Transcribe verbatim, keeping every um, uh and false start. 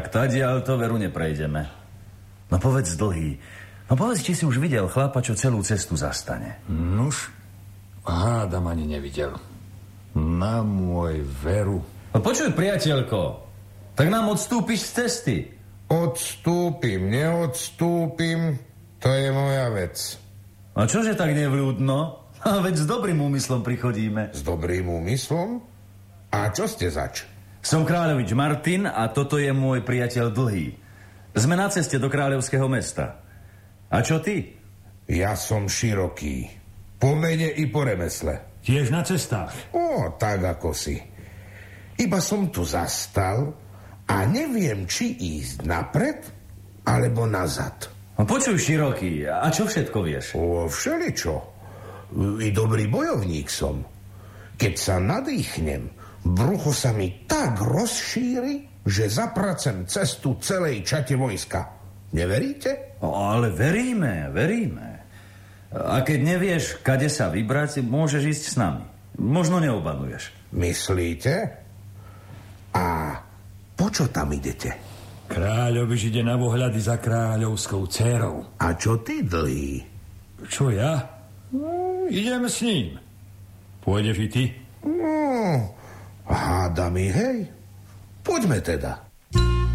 Tak tadiaľ to veru neprejdeme. No povedz, Dlhý, no povedz, či si už videl chlapa, čo celú cestu zastane. Nuž, hádam ani nevidel. Na môj veru. No počuj, priateľko, tak nám odstúpiš z cesty. Odstúpim, neodstúpim, to je moja vec. A čože tak nevľúdno? A veď s dobrým úmyslom prichodíme. S dobrým úmyslom? A čo ste zač? Som Kráľovič Martin a toto je môj priateľ Dlhý. Sme na ceste do kráľovského mesta. A čo ty? Ja som Široký. Po mene i po remesle. Tiež na cestách. Ó, tak ako si. Iba som tu zastal a neviem, či ísť napred alebo nazad. No počuj, Široký, a čo všetko vieš? O, všeličo. I dobrý bojovník som. Keď sa nadýchnem, brucho sa mi tak rozšíri, že zapracem cestu celej čate vojska. Neveríte? O, ale veríme, veríme. A keď nevieš, kade sa vybrať, môžeš ísť s nami. Možno neobanuješ. Myslíte? A po čo tam idete? Kráľovič ide na vohľady za kráľovskou dcérou. A čo ty, Dlhý? Čo ja? No, idem s ním. Pôjdeš i ty? No, hádam i hej. Poďme teda.